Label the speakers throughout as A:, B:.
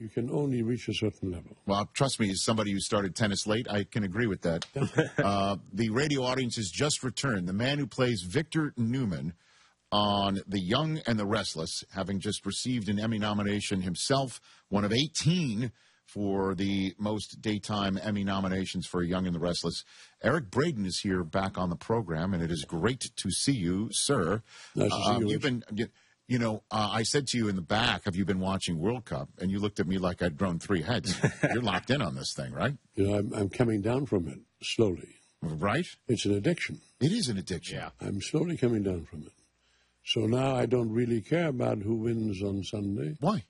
A: You can only reach a certain level.
B: Well, trust me, as somebody who started tennis late, I can agree with that. The radio audience has just returned. The man who plays Victor Newman on The Young and the Restless, having just received an Emmy nomination himself, one of 18 for the most daytime Emmy nominations for Young and the Restless. Eric Braeden is here back on the program, and it is great to see you, sir.
A: Nice to see you.
B: You've been... I said to you in the back, have you been watching World Cup? And you looked at me like I'd grown 3 heads. You're locked in on this thing, right?
A: I'm coming down from it slowly.
B: Right?
A: It's an addiction.
B: It is an addiction.
C: Yeah.
A: I'm slowly coming down from it. So now I don't really care about who wins on Sunday.
B: Why?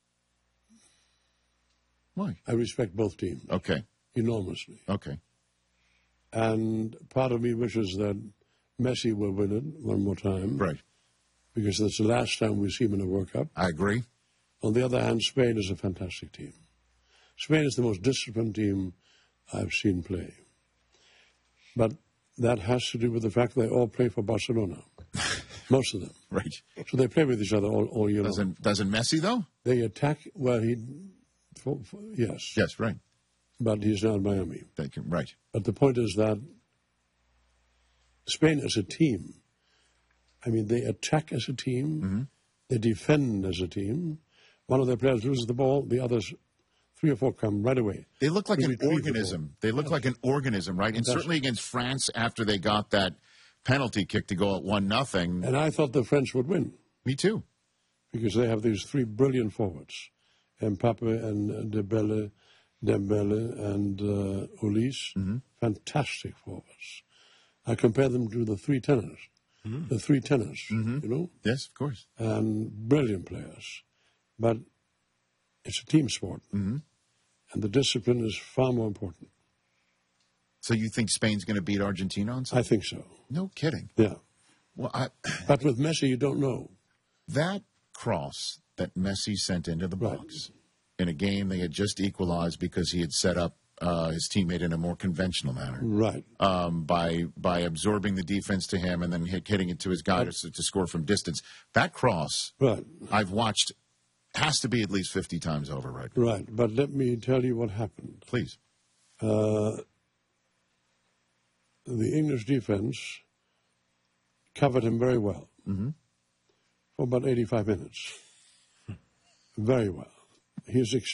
B: Why?
A: I respect both teams.
B: Okay.
A: Enormously.
B: Okay.
A: And part of me wishes that Messi will win it one more time.
B: Right.
A: Because that's the last time we see him in a World Cup.
B: I agree.
A: On the other hand, Spain is a fantastic team. Spain is the most disciplined team I've seen play. But that has to do with the fact they all play for Barcelona. Most of them.
B: Right.
A: So they play with each other all year long.
B: Doesn't Messi, though?
A: They attack, yes.
B: Yes, right.
A: But he's now in Miami.
B: Right.
A: But the point is that Spain as a team, I mean, they attack as a team,
B: Mm-hmm.
A: they defend as a team. One of their players loses the ball, the others, 3 or 4 come right away.
B: They look like
A: They
B: an
A: retrieve the
B: organism. They look like an organism, right? And certainly against France, after they got that penalty kick to go at 1-0.
A: And I thought the French would win.
B: Me too.
A: Because they have these 3 brilliant forwards, Mbappe and Dembele and Ulis, fantastic forwards. I compare them to the 3 tenors. The 3 tenors, you know?
B: Yes, of course.
A: And brilliant players. But it's a team sport. And the discipline is far more important.
B: So you think Spain's going to beat Argentina on Sunday?
A: I think so.
B: No kidding.
A: Yeah.
B: Well,
A: But with Messi, you don't know.
B: that cross that Messi sent into the box in a game they had just equalized because he had set up his teammate in a more conventional manner.
A: Right.
B: By absorbing the defense to him and then hitting it to his guy to score from distance. That cross, I've watched, has to be at least 50 times over right now.
A: Right. But let me tell you what happened.
B: Please.
A: The English defense covered him very well for about 85 minutes. Very well. He's